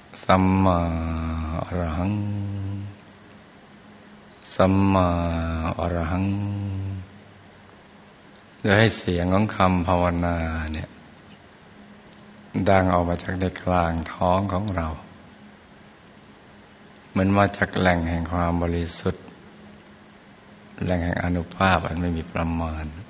สัมมาอรหังสัมมาอรหังโดยให้เสียงของคำภาวนาเนี่ยดังออกมาจากในกลางท้องของเราเหมือนมาจากแหล่งแห่งความบริสุทธิ์แหล่งแห่งอานุภาพอันไม่มีประมาณ